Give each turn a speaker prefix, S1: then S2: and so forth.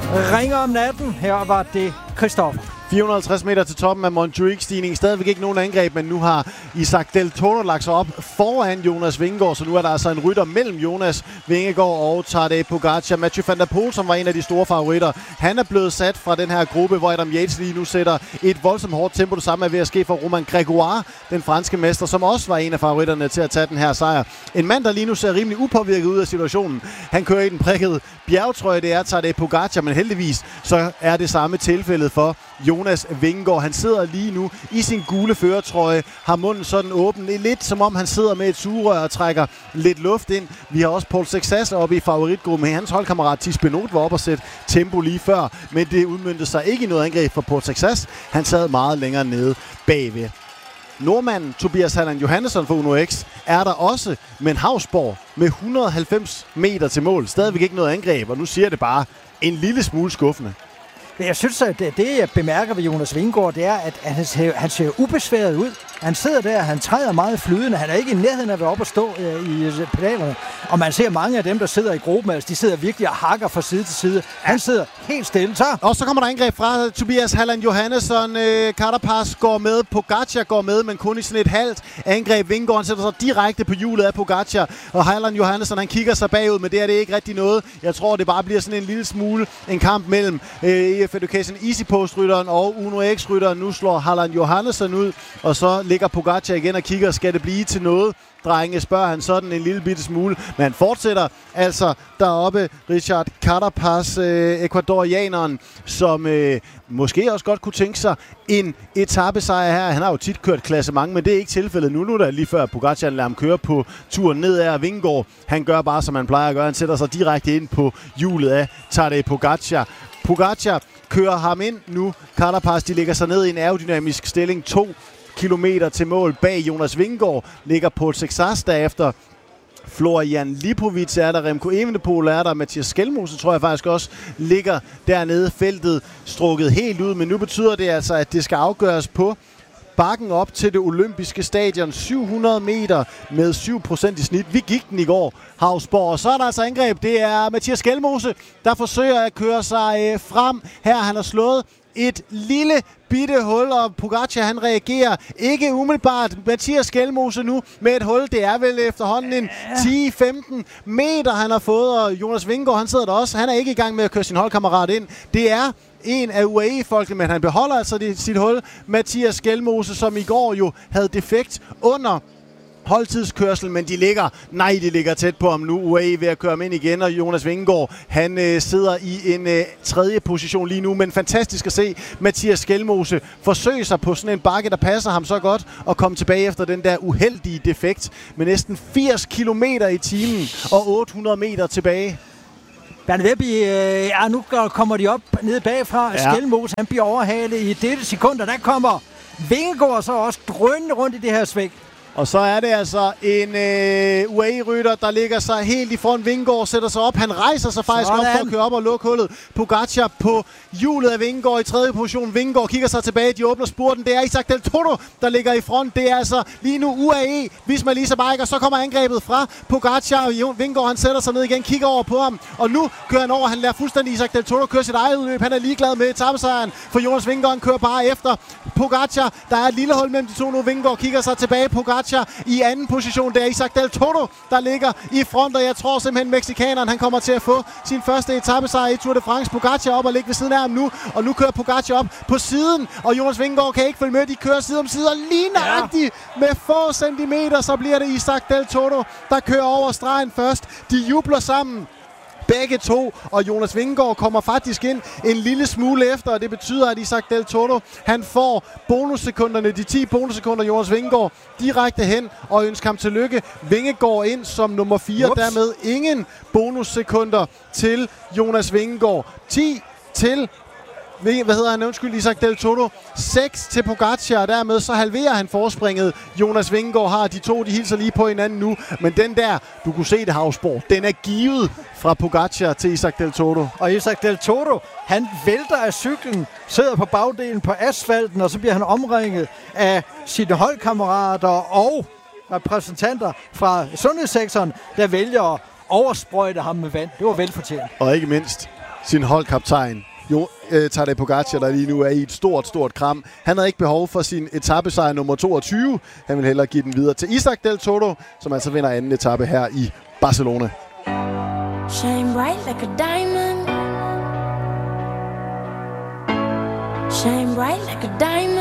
S1: ringer om natten. Her var det Christoffer.
S2: 450 meter til toppen af Montjuic-stigningen. Stadigvæk ikke nogen angreb, men nu har Isaac Del Toro lagt sig op foran Jonas Vingegaard, så nu er der altså en rytter mellem Jonas Vingegaard og Tadej Pogačar. Mathieu van der Poel, som var en af de store favoritter, han er blevet sat fra den her gruppe, hvor Adam Yates lige nu sætter et voldsomt hårdt tempo. Det samme er ved at ske for Romain Grégoire, den franske mester, som også var en af favoritterne til at tage den her sejr. En mand, der lige nu ser rimelig upåvirket ud af situationen. Han kører i den prikkede bjergtrøje, det er Tadej Pogačar, men heldigvis så er det samme tilfældet for Jonas Vingegaard. Han sidder lige nu i sin gule førertrøje, har munden sådan åben, lidt som om han sidder med et sugerør og trækker lidt luft ind. Vi har også Paul Sexas oppe i favoritgruppen. Hans holdkammerat Thies Benoot var oppe og sætte tempo lige før, men det udmøntede sig ikke i noget angreb for Paul Sexas. Han sad meget længere nede bagved. Nordmanden Tobias Halland Johannesson for Uno X er der også, men Hausborg med 190 meter til mål. Stadigvæk ikke noget angreb, og nu siger det bare en lille smule skuffende.
S1: Jeg synes, at det jeg bemærker ved Jonas Vingegaard, det er, at han ser ubesværet ud. Han sidder der, han træder meget flydende. Han er ikke i nærheden af at være oppe og stå i pedalerne. Og man ser mange af dem, der sidder i gruppen, altså de sidder virkelig og hakker fra side til side. Han sidder helt stille.
S2: Og så kommer der angreb fra Tobias Halland Johannesson. Carapaz går med, Pogačar går med, men kun i sådan et halvt angreb. Vingegaard sætter sig direkte på hjulet af Pogačar. Og Halland Johannesson, han kigger sig bagud, men det er det ikke rigtig noget. Jeg tror, det bare bliver sådan en lille smule en kamp mellem EF Education Easy Post-rytteren og Uno X-rytteren. Nu slår Halland Johannesson ud, og så ligger Pogačar igen og kigger, skal det blive til noget? Drenge, spørger han sådan en lille bitte smule. Men han fortsætter altså deroppe. Richard Carapaz, ecuadorianeren, som måske også godt kunne tænke sig en etapesejr her. Han har jo tit kørt klassement, men det er ikke tilfældet nu. Nu er der lige før Pogačar lader ham køre på turen ned af Vingegaard. Han gør bare, som han plejer at gøre. Han sætter sig direkte ind på hjulet af Tadej Pogačar. Pogačar kører ham ind nu. Carapaz, de lægger sig ned i en aerodynamisk stilling 2 kilometer til mål bag Jonas Vingegaard. Ligger Paul Sexas derefter. Florian Lipovic er der, Remco Evenepoel er der, Mathias Skelmose tror jeg faktisk også ligger dernede, feltet strukket helt ud, men nu betyder det altså, at det skal afgøres på bakken op til det olympiske stadion. 700 meter med 7% i snit. Vi gik den i går, Hausborg. Og så er der altså angreb. Det er Mathias Skelmose, der forsøger at køre sig frem. Her han har slået et lille bitte hul, og Pogačar han reagerer ikke umiddelbart. Mathias Skelmose nu med et hul. Det er vel efterhånden en 10-15 meter, han har fået, og Jonas Vingegaard, han sidder der også. Han er ikke i gang med at køre sin holdkammerat ind. Det er en af UAE-folkene, men han beholder altså sit hul. Mathias Skelmose, som i går jo havde defekt under holdtidskørsel, men de ligger tæt på ham nu. UAE ved at køre ham ind igen, og Jonas Vingegaard, han sidder i en tredje position lige nu, men fantastisk at se Mathias Skelmose forsøge sig på sådan en bakke, der passer ham så godt, og komme tilbage efter den der uheldige defekt med næsten 80 km i timen og 800 meter tilbage.
S1: Nu kommer de op nede bagfra. Ja. Skelmose, han bliver overhalet i dette sekund, og der kommer Vingegaard så også drønende rundt i det her svæg.
S2: Og så er det altså en UAE-rytter, der ligger sig helt i front. Vingegaard sætter sig op. Han rejser sig faktisk op for at køre op og lukke hullet. Pogačar på hjulet af Vingegaard i tredje position. Vingegaard kigger sig tilbage. De åbner spurten. Det er Isaac Del Toro, der ligger i front. Det er altså lige nu UAE. Visma Lease Bike, og så kommer angrebet fra Pogačar. Vingegaard, han sætter sig ned igen, kigger over på ham. Og nu kører han over. Han lader fuldstændig Isaac Del Toro køre sit eget udløb. Han er ligeglad med etapesejren, for Jonas Vingegaard, han kører bare efter Pogačar. Der er et lille hul mellem de to nu. Vingegaard kigger sig tilbage. Pogačar i anden position. Det er Isaac Del Toro, der ligger i front, og jeg tror simpelthen mexikaneren, han kommer til at få sin første etapesejr i Tour de France. Pogačar op og ligger ved siden af ham nu, og nu kører Pogačar op på siden, og Jonas Vingegaard kan ikke følge med. De kører side om side, og lige nøjagtigt med få centimeter, så bliver det Isaac Del Toro, der kører over stregen først. De jubler sammen, begge to, og Jonas Vingegaard kommer faktisk ind en lille smule efter, og det betyder, at Isaac Del Toro, han får bonussekunderne, de 10 bonussekunder, Jonas Vingegaard direkte hen, og ønsker ham tillykke. Vingegaard ind som nummer 4, dermed ingen bonussekunder til Jonas Vingegaard. 10 til Isaac Del Toro. 6 til Pogačar, og dermed så halverer han forspringet. Jonas Vingegaard har de to, de hilser lige på hinanden nu. Men den der, du kunne se det, Hausborg, den er givet fra Pogačar til Isaac Del Toro.
S1: Og Isaac Del Toro, han vælter af cyklen, sidder på bagdelen på asfalten, og så bliver han omringet af sine holdkammerater og repræsentanter fra sundhedssektoren, der vælger at oversprøjte ham med vand. Det var velfortjent.
S2: Og ikke mindst sin holdkaptajn, Tadej Pogačar, der lige nu er i et stort kram. Han havde ikke behov for sin etapesejr nummer 22. Han vil hellere give den videre til Isaac Del Toro, som altså vinder anden etape her i Barcelona.
S3: Shine bright like a diamond. Shine bright like a diamond.